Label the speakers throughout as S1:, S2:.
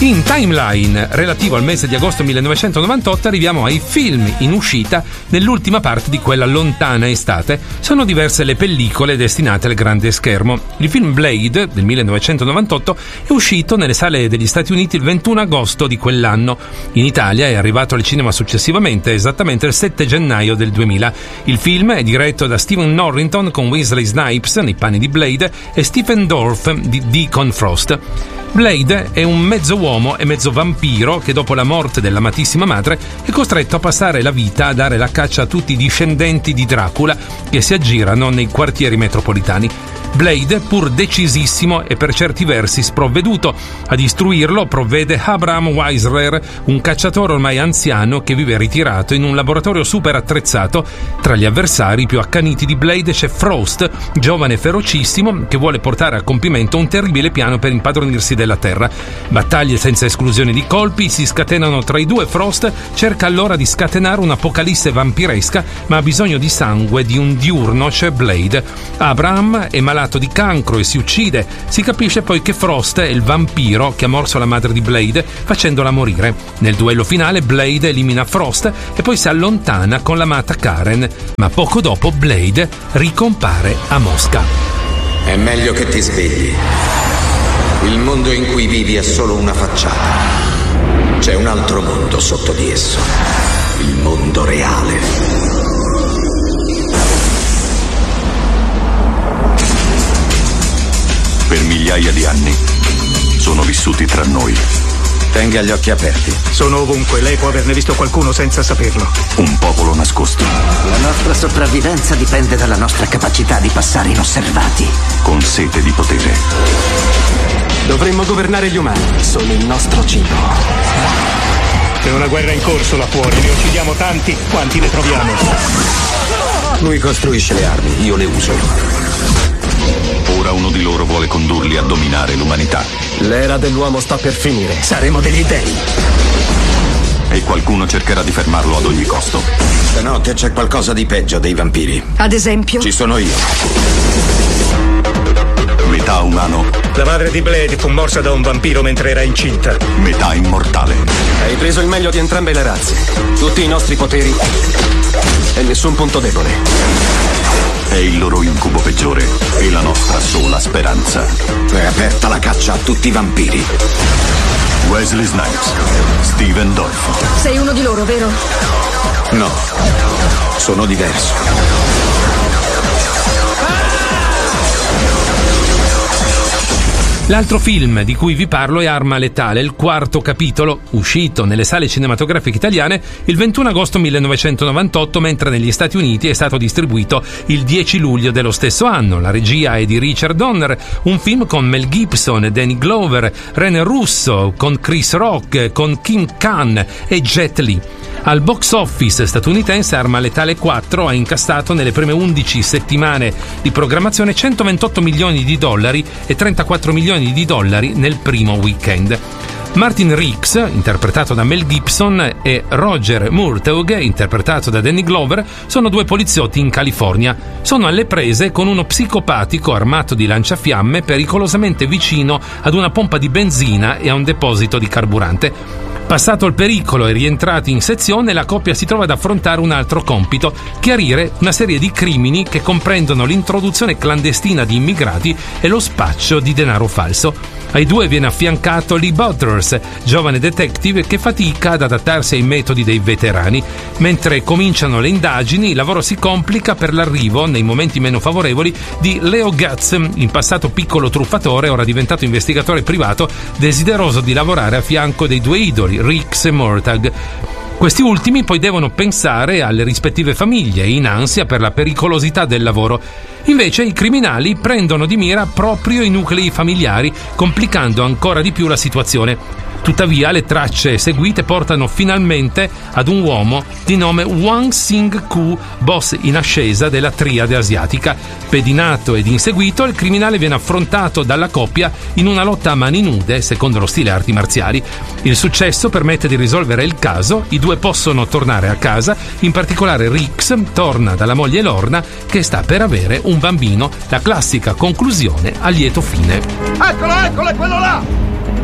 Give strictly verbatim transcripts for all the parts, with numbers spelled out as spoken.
S1: In timeline relativo al mese di agosto millenovecentonovantotto arriviamo ai film in uscita nell'ultima parte di quella lontana estate. Sono diverse le pellicole destinate al grande schermo. Il film Blade del millenovecentonovantotto è uscito nelle sale degli Stati Uniti il ventuno agosto di quell'anno. In Italia è arrivato al cinema successivamente, esattamente il sette gennaio del duemila. Il film è diretto da Stephen Norrington con Wesley Snipes nei panni di Blade e Stephen Dorff di Deacon Frost. Blade è un mezzo uomo e mezzo vampiro che dopo la morte dell'amatissima madre è costretto a passare la vita a dare la caccia a tutti i discendenti di Dracula che si aggirano nei quartieri metropolitani. Blade, pur decisissimo e per certi versi sprovveduto, a istruirlo provvede Abraham Weisler, un cacciatore ormai anziano che vive ritirato in un laboratorio super attrezzato. Tra gli avversari più accaniti di Blade c'è Frost, giovane e ferocissimo, che vuole portare a compimento un terribile piano per impadronirsi della Terra. Battaglie senza esclusione di colpi si scatenano tra i due. Frost cerca allora di scatenare un'apocalisse vampiresca, ma ha bisogno di sangue di un diurno, c'è Blade. Abraham è malato di cancro e si uccide. Si capisce poi che Frost è il vampiro che ha morso la madre di Blade facendola morire. Nel duello finale Blade elimina Frost e poi si allontana con l'amata Karen, ma poco dopo Blade ricompare a Mosca.
S2: È meglio che ti svegli. Il mondo in cui vivi è solo una facciata. C'è un altro mondo sotto di esso. Il mondo reale.
S3: Per migliaia di anni sono vissuti tra noi.
S2: Tenga gli occhi aperti.
S4: Sono ovunque, lei può averne visto qualcuno senza saperlo.
S3: Un popolo nascosto.
S5: La nostra sopravvivenza dipende dalla nostra capacità di passare inosservati.
S3: Con sete di potere.
S6: Dovremmo governare gli umani. Sono il nostro cibo.
S4: C'è una guerra in corso là fuori, ne uccidiamo tanti quanti ne troviamo.
S2: Lui costruisce le armi, io le uso.
S3: Ora uno di loro vuole condurli a dominare l'umanità.
S6: L'era dell'uomo sta per finire. Saremo degli dei.
S3: E qualcuno cercherà di fermarlo ad ogni costo.
S2: Stanotte c'è qualcosa di peggio dei vampiri.
S7: Ad esempio?
S2: Ci sono io.
S3: Metà umano.
S4: La madre di Blade fu morsa da un vampiro mentre era incinta.
S3: Metà immortale.
S6: Hai preso il meglio di entrambe le razze. Tutti i nostri poteri e nessun punto debole.
S3: È il loro incubo peggiore e la nostra sola speranza.
S2: È aperta la caccia a tutti i vampiri.
S3: Wesley Snipes, Stephen Dorff.
S7: Sei uno di loro, vero?
S2: No, sono diverso.
S1: L'altro film di cui vi parlo è Arma letale, il quarto capitolo, uscito nelle sale cinematografiche italiane il ventuno agosto millenovecentonovantotto, mentre negli Stati Uniti è stato distribuito il dieci luglio dello stesso anno. La regia è di Richard Donner, un film con Mel Gibson, Danny Glover, Rene Russo, con Chris Rock, con Kim Khan e Jet Li. Al box office statunitense Arma letale quattro ha incassato nelle prime undici settimane di programmazione centoventotto milioni di dollari e trentaquattro milioni di dollari nel primo weekend. Martin Riggs, interpretato da Mel Gibson, e Roger Murtaugh, interpretato da Danny Glover, sono due poliziotti in California. Sono alle prese con uno psicopatico armato di lanciafiamme pericolosamente vicino ad una pompa di benzina e a un deposito di carburante. Passato il pericolo e rientrati in sezione, la coppia si trova ad affrontare un altro compito: chiarire una serie di crimini che comprendono l'introduzione clandestina di immigrati e lo spaccio di denaro falso. Ai due viene affiancato Lee Butters, giovane detective che fatica ad adattarsi ai metodi dei veterani. Mentre cominciano le indagini, il lavoro si complica per l'arrivo, nei momenti meno favorevoli, di Leo Gutz, in passato piccolo truffatore, ora diventato investigatore privato, desideroso di lavorare a fianco dei due idoli, Riggs e Murtaugh. Questi ultimi poi devono pensare alle rispettive famiglie, in ansia per la pericolosità del lavoro. Invece i criminali prendono di mira proprio i nuclei familiari, complicando ancora di più la situazione. Tuttavia le tracce seguite portano finalmente ad un uomo di nome Wang Sing-ku, boss in ascesa della triade asiatica. Pedinato ed inseguito, il criminale viene affrontato dalla coppia in una lotta a mani nude, secondo lo stile arti marziali. Il successo permette di risolvere il caso, i due possono tornare a casa, in particolare Riggs torna dalla moglie Lorna che sta per avere un bambino, la classica conclusione a lieto fine.
S8: Eccolo, eccolo, è quello là!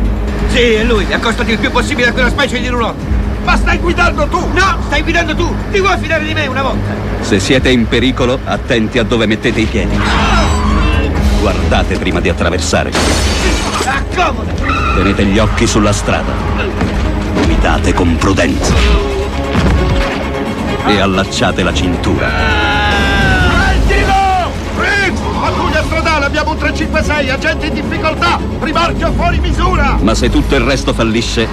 S7: Sì, è lui. Accostati il più possibile a quella specie di roulotte.
S8: Ma stai guidando tu!
S7: No, stai guidando tu! Ti vuoi fidare di me una volta?
S3: Se siete in pericolo, attenti a dove mettete i piedi. Guardate prima di attraversare.
S7: Accomoda!
S3: Tenete gli occhi sulla strada. Guidate con prudenza. E allacciate la cintura.
S8: Prendilo! Fritz! Pattuglia stradale, abbiamo un tre cinque sei, agente in difficoltà! Rimorchio fuori misura!
S3: Ma se tutto il resto fallisce,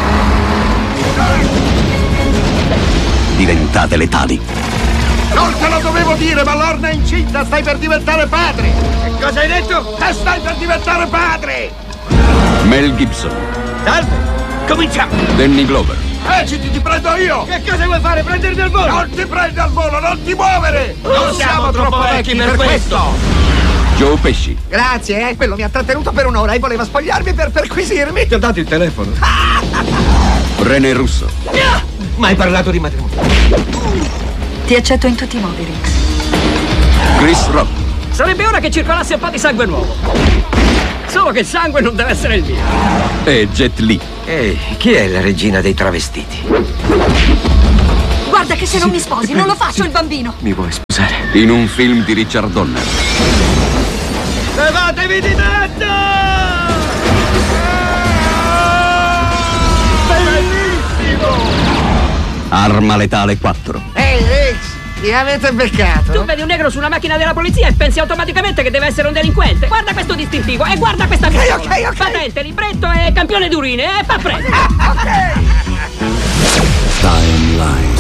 S3: diventate letali.
S8: Non te lo dovevo dire, ma Lorna è incinta, stai per diventare padre!
S7: Che cosa hai detto?
S8: E stai per diventare padre!
S3: Mel Gibson.
S7: Salve! Cominciamo!
S3: Danny Glover.
S8: Esciti, ti prendo io!
S7: Che cosa vuoi fare? Prendermi al volo?
S8: Non ti prendi al volo, non ti muovere! Non,
S7: non siamo troppo vecchi per questo!
S3: Joe Pesci.
S9: Grazie, eh, quello mi ha trattenuto per un'ora e voleva spogliarmi per perquisirmi.
S7: Ti ho dato il telefono.
S3: René Russo.
S7: Ma hai parlato di matrimonio.
S10: Ti accetto in tutti i modi, Rex.
S3: Chris Rock.
S11: Sarebbe ora che circolasse un po' di sangue nuovo. Solo che il sangue non deve essere il mio.
S3: E Jet Li.
S7: Ehi, chi è la regina dei travestiti?
S10: Guarda che se non mi sposi non lo faccio il bambino.
S7: Mi vuoi sposare?
S3: In un film di Richard Donner.
S7: Levatevi di mezzo!
S8: Bellissimo!
S3: Arma letale quattro.
S9: Ehi, Rex, ti avete beccato?
S11: Tu vedi un negro su una macchina della polizia e pensi automaticamente che deve essere un delinquente. Guarda questo distintivo e guarda questa pistola.
S9: Ok, ok, ok.
S11: Patente, libretto e campione d'urine. E fa preso.
S9: Ok.
S3: Timeline.